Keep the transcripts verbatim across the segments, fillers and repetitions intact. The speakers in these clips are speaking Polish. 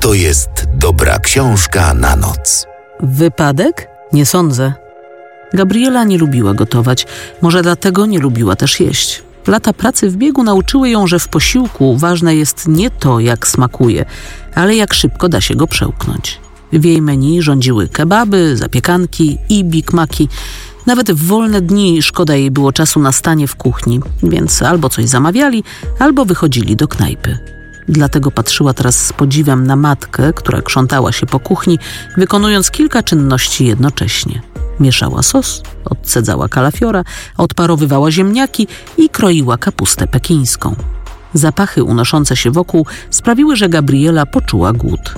to jest dobra książka na noc. Wypadek? Nie sądzę. Gabriela nie lubiła gotować, może dlatego nie lubiła też jeść. Lata pracy w biegu nauczyły ją, że w posiłku ważne jest nie to, jak smakuje, ale jak szybko da się go przełknąć. W jej menu rządziły kebaby, zapiekanki i Big Maci. Nawet w wolne dni szkoda jej było czasu na stanie w kuchni, więc albo coś zamawiali, albo wychodzili do knajpy. Dlatego patrzyła teraz z podziwem na matkę, która krzątała się po kuchni, wykonując kilka czynności jednocześnie. Mieszała sos, odcedzała kalafiora, odparowywała ziemniaki i kroiła kapustę pekińską. Zapachy unoszące się wokół sprawiły, że Gabriela poczuła głód.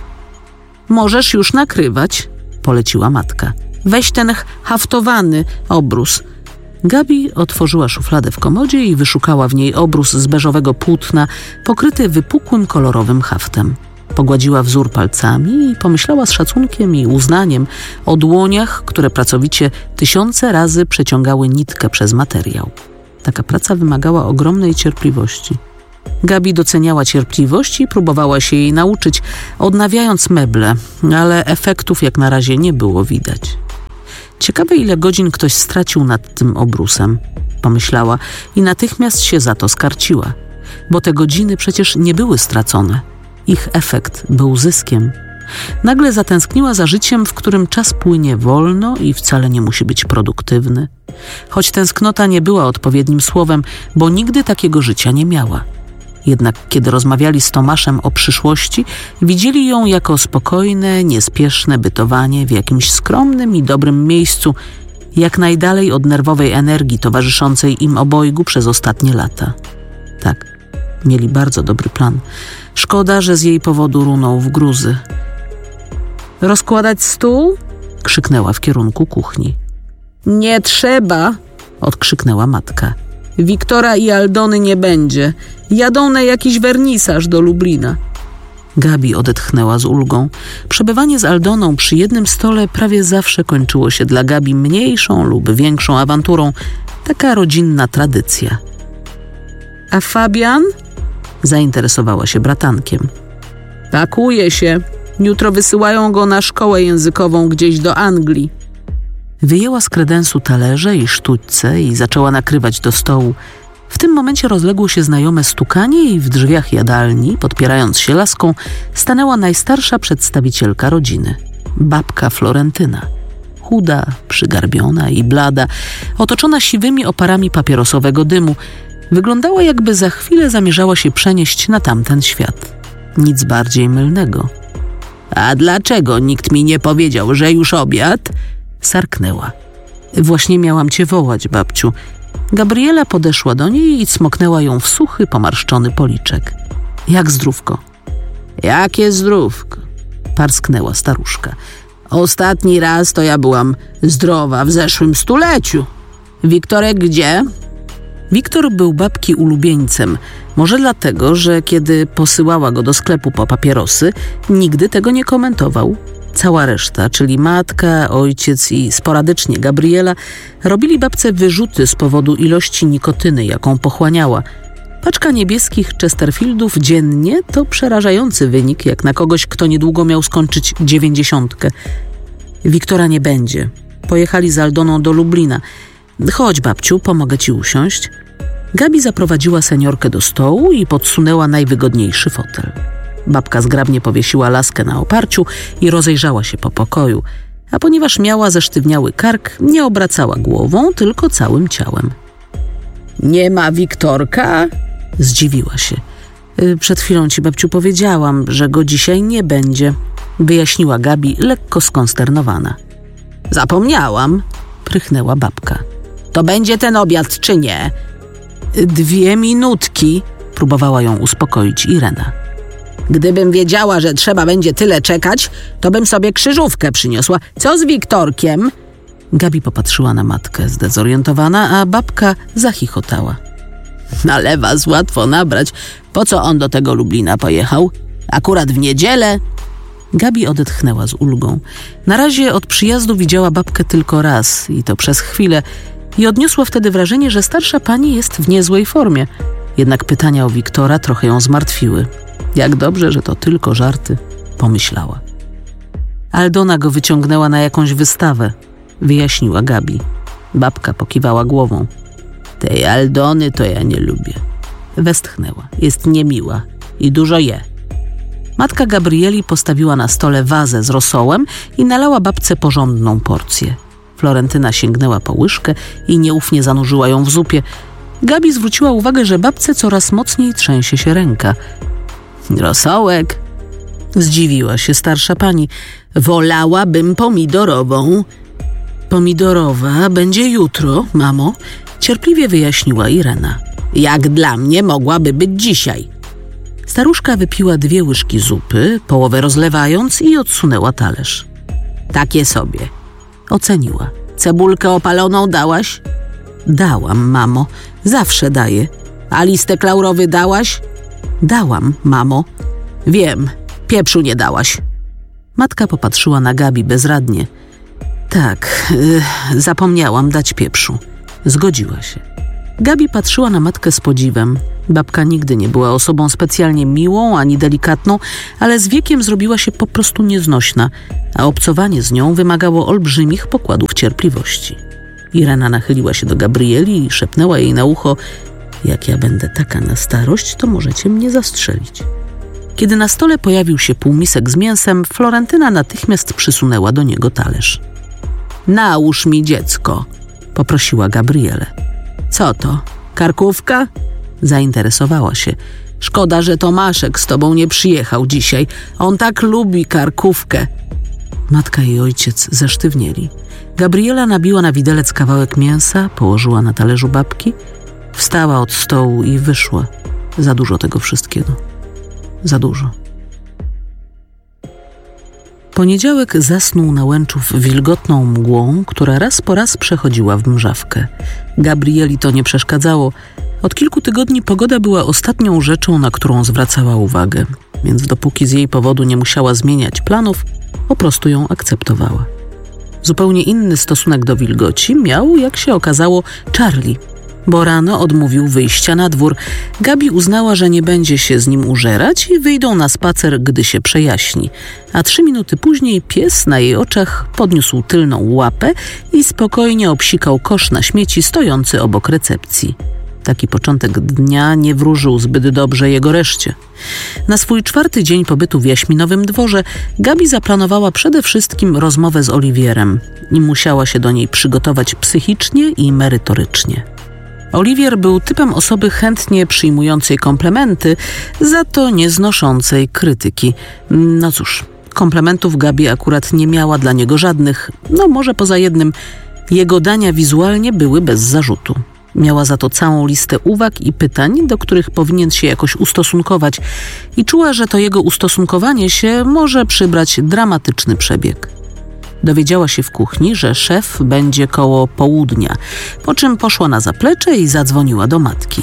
Możesz już nakrywać, poleciła matka. Weź ten haftowany obrus. Gabi otworzyła szufladę w komodzie i wyszukała w niej obrus z beżowego płótna, pokryty wypukłym kolorowym haftem. Pogładziła wzór palcami i pomyślała z szacunkiem i uznaniem o dłoniach, które pracowicie tysiące razy przeciągały nitkę przez materiał. Taka praca wymagała ogromnej cierpliwości. Gabi doceniała cierpliwość i próbowała się jej nauczyć, odnawiając meble, ale efektów jak na razie nie było widać. Ciekawe, ile godzin ktoś stracił nad tym obrusem, pomyślała i natychmiast się za to skarciła, bo te godziny przecież nie były stracone. Ich efekt był zyskiem. Nagle zatęskniła za życiem, w którym czas płynie wolno i wcale nie musi być produktywny. Choć tęsknota nie była odpowiednim słowem, bo nigdy takiego życia nie miała. Jednak kiedy rozmawiali z Tomaszem o przyszłości, widzieli ją jako spokojne, niespieszne bytowanie w jakimś skromnym i dobrym miejscu, jak najdalej od nerwowej energii towarzyszącej im obojgu przez ostatnie lata. Tak, mieli bardzo dobry plan. Szkoda, że z jej powodu runął w gruzy. Rozkładać stół? Krzyknęła w kierunku kuchni. Nie trzeba, odkrzyknęła matka. Wiktora i Aldony nie będzie. Jadą na jakiś wernisaż do Lublina. Gabi odetchnęła z ulgą. Przebywanie z Aldoną przy jednym stole prawie zawsze kończyło się dla Gabi mniejszą lub większą awanturą. Taka rodzinna tradycja. A Fabian? Zainteresowała się bratankiem. Pakuje się. Jutro wysyłają go na szkołę językową gdzieś do Anglii. Wyjęła z kredensu talerze i sztućce i zaczęła nakrywać do stołu. W tym momencie rozległo się znajome stukanie i w drzwiach jadalni, podpierając się laską, stanęła najstarsza przedstawicielka rodziny. Babka Florentyna. Chuda, przygarbiona i blada, otoczona siwymi oparami papierosowego dymu, wyglądała, jakby za chwilę zamierzała się przenieść na tamten świat. Nic bardziej mylnego. A dlaczego nikt mi nie powiedział, że już obiad? Sarknęła. Właśnie miałam cię wołać, babciu. Gabriela podeszła do niej i cmoknęła ją w suchy, pomarszczony policzek. Jak zdrówko? Jakie zdrówko? Parsknęła staruszka. Ostatni raz to ja byłam zdrowa w zeszłym stuleciu. Wiktorek gdzie? Wiktor był babki ulubieńcem. Może dlatego, że kiedy posyłała go do sklepu po papierosy, nigdy tego nie komentował. Cała reszta, czyli matka, ojciec i sporadycznie Gabriela, robili babce wyrzuty z powodu ilości nikotyny, jaką pochłaniała. Paczka niebieskich Chesterfieldów dziennie to przerażający wynik, jak na kogoś, kto niedługo miał skończyć dziewięćdziesiątkę. Wiktora nie będzie. Pojechali z Aldoną do Lublina. Chodź, babciu, pomogę ci usiąść. Gabi zaprowadziła seniorkę do stołu i podsunęła najwygodniejszy fotel. Babka zgrabnie powiesiła laskę na oparciu i rozejrzała się po pokoju, a ponieważ miała zesztywniały kark, nie obracała głową, tylko całym ciałem. Nie ma Wiktorka? Zdziwiła się. Przed chwilą ci, babciu, powiedziałam, że go dzisiaj nie będzie, wyjaśniła Gabi, lekko skonsternowana. Zapomniałam, prychnęła babka. To będzie ten obiad, czy nie? Dwie minutki, próbowała ją uspokoić Irena. Gdybym wiedziała, że trzeba będzie tyle czekać, to bym sobie krzyżówkę przyniosła. Co z Wiktorkiem? Gabi popatrzyła na matkę zdezorientowana, a babka zachichotała. Ale was łatwo nabrać. Po co on do tego Lublina pojechał? Akurat w niedzielę? Gabi odetchnęła z ulgą. Na razie od przyjazdu widziała babkę tylko raz i to przez chwilę i odniosła wtedy wrażenie, że starsza pani jest w niezłej formie. Jednak pytania o Wiktora trochę ją zmartwiły. Jak dobrze, że to tylko żarty. pomyślała. Aldona go wyciągnęła na jakąś wystawę, wyjaśniła Gabi. Babka pokiwała głową. Tej Aldony to ja nie lubię. Westchnęła. Jest niemiła i dużo je. Matka Gabrieli postawiła na stole wazę z rosołem i nalała babce porządną porcję. Florentyna sięgnęła po łyżkę i nieufnie zanurzyła ją w zupie. Gabi zwróciła uwagę, że babce coraz mocniej trzęsie się ręka. Rosołek? Zdziwiła się starsza pani. Wolałabym pomidorową. Pomidorowa będzie jutro, mamo, cierpliwie wyjaśniła Irena. Jak dla mnie mogłaby być dzisiaj. Staruszka wypiła dwie łyżki zupy, połowę rozlewając i odsunęła talerz. Takie sobie. Oceniła. Cebulkę opaloną dałaś? Dałam, mamo. Zawsze daję. A listek laurowy dałaś? Dałam, mamo. Wiem. Pieprzu nie dałaś. Matka popatrzyła na Gabi bezradnie. Tak, yy, zapomniałam dać pieprzu. Zgodziła się. Gabi patrzyła na matkę z podziwem. Babka nigdy nie była osobą specjalnie miłą ani delikatną, ale z wiekiem zrobiła się po prostu nieznośna, a obcowanie z nią wymagało olbrzymich pokładów cierpliwości. Irena nachyliła się do Gabrieli i szepnęła jej na ucho: jak ja będę taka na starość, to możecie mnie zastrzelić. Kiedy na stole pojawił się półmisek z mięsem, Florentyna natychmiast przysunęła do niego talerz. Nałóż mi, dziecko, poprosiła Gabrielę. Co to? Karkówka? Zainteresowała się. Szkoda, że Tomaszek z tobą nie przyjechał dzisiaj. On tak lubi karkówkę. Matka i ojciec zesztywnieli. Gabriela nabiła na widelec kawałek mięsa, położyła na talerzu babki, wstała od stołu i wyszła. Za dużo tego wszystkiego. Za dużo. Poniedziałek zasnął na Łęczów wilgotną mgłą, która raz po raz przechodziła w mrzawkę. Gabrieli to nie przeszkadzało. Od kilku tygodni pogoda była ostatnią rzeczą, na którą zwracała uwagę, więc dopóki z jej powodu nie musiała zmieniać planów, po prostu ją akceptowała. Zupełnie inny stosunek do wilgoci miał, jak się okazało, Charlie, bo rano odmówił wyjścia na dwór. Gabi uznała, że nie będzie się z nim użerać i wyjdą na spacer, gdy się przejaśni. A trzy minuty później pies na jej oczach podniósł tylną łapę i spokojnie obsikał kosz na śmieci stojący obok recepcji. Taki początek dnia nie wróżył zbyt dobrze jego reszcie. Na swój czwarty dzień pobytu w Jaśminowym dworze Gabi zaplanowała przede wszystkim rozmowę z Oliwierem i musiała się do niej przygotować psychicznie i merytorycznie. Oliwier był typem osoby chętnie przyjmującej komplementy, za to nie znoszącej krytyki. No cóż, komplementów Gabi akurat nie miała dla niego żadnych, no może poza jednym. Jego dania wizualnie były bez zarzutu. Miała za to całą listę uwag i pytań, do których powinien się jakoś ustosunkować i czuła, że to jego ustosunkowanie się może przybrać dramatyczny przebieg. Dowiedziała się w kuchni, że szef będzie koło południa, po czym poszła na zaplecze i zadzwoniła do matki.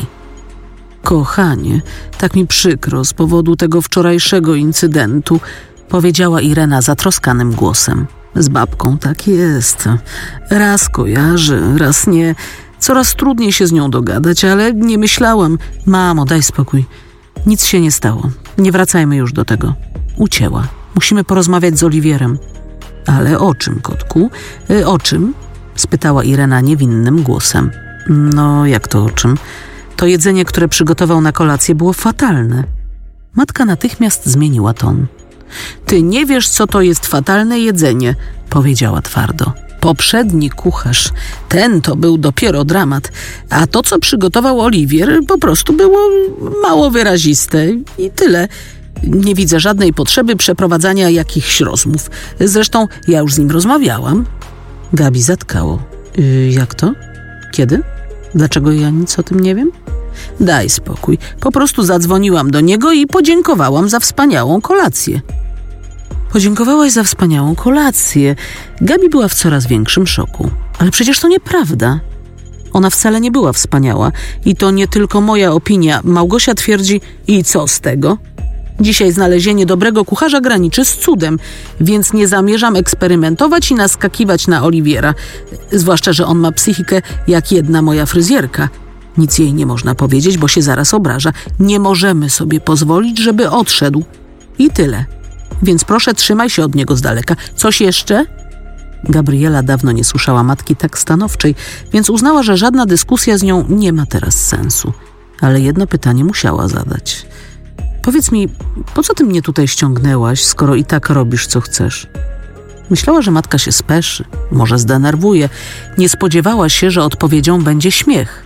Kochanie, tak mi przykro z powodu tego wczorajszego incydentu, powiedziała Irena zatroskanym głosem. Z babką tak jest. Raz kojarzy, raz nie. Coraz trudniej się z nią dogadać, ale nie myślałam. Mamo, daj spokój. Nic się nie stało. Nie wracajmy już do tego. Ucięła. Musimy porozmawiać z Oliwierem. Ale o czym, kotku? Y, o czym? Spytała Irena niewinnym głosem. No, jak to o czym? To jedzenie, które przygotował na kolację, było fatalne. Matka natychmiast zmieniła ton. Ty nie wiesz, co to jest fatalne jedzenie, powiedziała twardo. Poprzedni kucharz, ten to był dopiero dramat, a to, co przygotował Oliwier, po prostu było mało wyraziste i tyle. Nie widzę żadnej potrzeby przeprowadzania jakichś rozmów. Zresztą ja już z nim rozmawiałam. Gabi zatkało. Yy, jak to? Kiedy? Dlaczego ja nic o tym nie wiem? Daj spokój. Po prostu zadzwoniłam do niego i podziękowałam za wspaniałą kolację. Podziękowałaś za wspaniałą kolację. Gabi była w coraz większym szoku. Ale przecież to nieprawda. Ona wcale nie była wspaniała. I to nie tylko moja opinia. Małgosia twierdzi, i co z tego? Dzisiaj znalezienie dobrego kucharza graniczy z cudem, więc nie zamierzam eksperymentować i naskakiwać na Oliwiera. Zwłaszcza, że on ma psychikę jak jedna moja fryzjerka. Nic jej nie można powiedzieć, bo się zaraz obraża. Nie możemy sobie pozwolić, żeby odszedł. I tyle. Więc proszę, trzymaj się od niego z daleka. Coś jeszcze? Gabriela dawno nie słyszała matki tak stanowczej, więc uznała, że żadna dyskusja z nią nie ma teraz sensu. Ale jedno pytanie musiała zadać. Powiedz mi, po co ty mnie tutaj ściągnęłaś, skoro i tak robisz, co chcesz? Myślała, że matka się speszy, może zdenerwuje. Nie spodziewała się, że odpowiedzią będzie śmiech.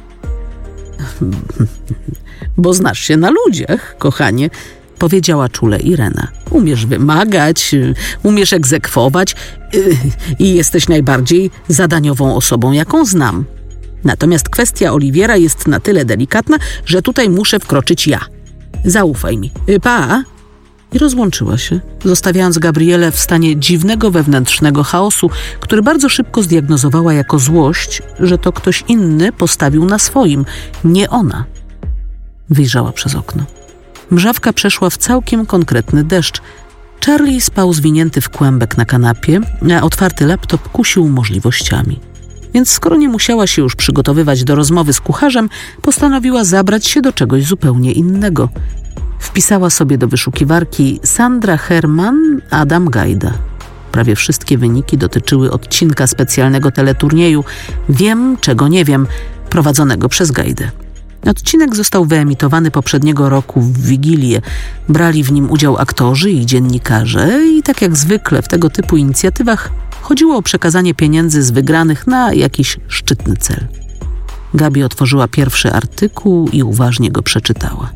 Bo znasz się na ludziach, kochanie, powiedziała czule Irena. Umiesz wymagać, umiesz egzekwować yy, i jesteś najbardziej zadaniową osobą, jaką znam. Natomiast kwestia Oliwiera jest na tyle delikatna, że tutaj muszę wkroczyć ja. Zaufaj mi. Yy, pa! I rozłączyła się, zostawiając Gabrielę w stanie dziwnego wewnętrznego chaosu, który bardzo szybko zdiagnozowała jako złość, że to ktoś inny postawił na swoim, nie ona. Wyjrzała przez okno. Mrzawka przeszła w całkiem konkretny deszcz. Charlie spał zwinięty w kłębek na kanapie, a otwarty laptop kusił możliwościami. Więc skoro nie musiała się już przygotowywać do rozmowy z kucharzem, postanowiła zabrać się do czegoś zupełnie innego. Wpisała sobie do wyszukiwarki Sandra Herman, Adam Gajda. Prawie wszystkie wyniki dotyczyły odcinka specjalnego teleturnieju Wiem, czego nie wiem, prowadzonego przez Gajdę. Odcinek został wyemitowany poprzedniego roku w Wigilię. Brali w nim udział aktorzy i dziennikarze i tak jak zwykle w tego typu inicjatywach chodziło o przekazanie pieniędzy z wygranych na jakiś szczytny cel. Gabi otworzyła pierwszy artykuł i uważnie go przeczytała.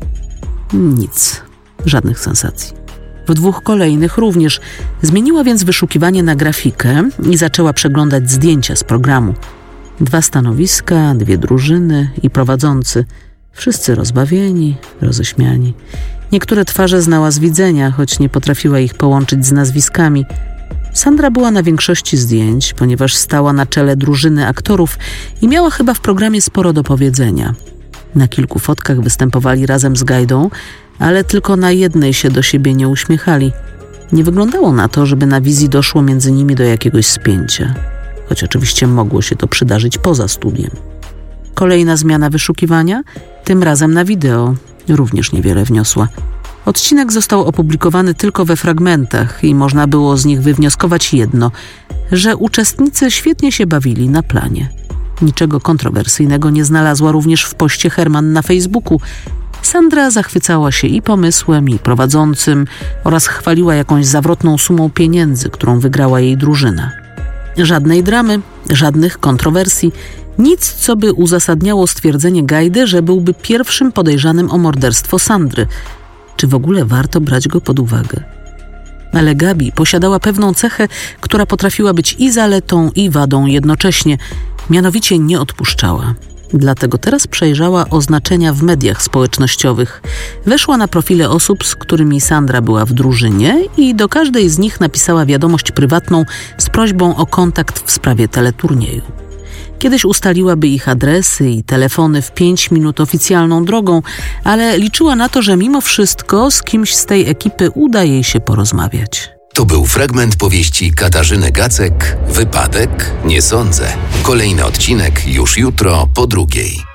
Nic, żadnych sensacji. W dwóch kolejnych również. Zmieniła więc wyszukiwanie na grafikę i zaczęła przeglądać zdjęcia z programu. Dwa stanowiska, dwie drużyny i prowadzący. Wszyscy rozbawieni, roześmiani. Niektóre twarze znała z widzenia, choć nie potrafiła ich połączyć z nazwiskami. Sandra była na większości zdjęć, ponieważ stała na czele drużyny aktorów i miała chyba w programie sporo do powiedzenia. Na kilku fotkach występowali razem z Gajdą, ale tylko na jednej się do siebie nie uśmiechali. Nie wyglądało na to, żeby na wizji doszło między nimi do jakiegoś spięcia. Choć oczywiście mogło się to przydarzyć poza studiem. Kolejna zmiana wyszukiwania, tym razem na wideo, również niewiele wniosła. Odcinek został opublikowany tylko we fragmentach i można było z nich wywnioskować jedno, że uczestnicy świetnie się bawili na planie. Niczego kontrowersyjnego nie znalazła również w poście Herman na Facebooku. Sandra zachwycała się i pomysłem, i prowadzącym oraz chwaliła jakąś zawrotną sumą pieniędzy, którą wygrała jej drużyna. Żadnej dramy, żadnych kontrowersji, nic, co by uzasadniało stwierdzenie Gajdy, że byłby pierwszym podejrzanym o morderstwo Sandry. Czy w ogóle warto brać go pod uwagę? Ale Gabi posiadała pewną cechę, która potrafiła być i zaletą, i wadą jednocześnie. Mianowicie nie odpuszczała. Dlatego teraz przejrzała oznaczenia w mediach społecznościowych. Weszła na profile osób, z którymi Sandra była w drużynie i do każdej z nich napisała wiadomość prywatną z prośbą o kontakt w sprawie teleturnieju. Kiedyś ustaliłaby ich adresy i telefony w pięć minut oficjalną drogą, ale liczyła na to, że mimo wszystko z kimś z tej ekipy uda jej się porozmawiać. To był fragment powieści Katarzyny Gacek, Wypadek? Nie sądzę. Kolejny odcinek już jutro po drugiej.